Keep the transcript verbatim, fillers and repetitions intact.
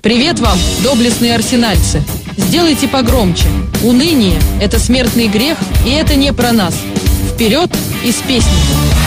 Привет вам, доблестные арсенальцы! Сделайте погромче. Уныние – это смертный грех, и это не про нас. Вперед и с песней!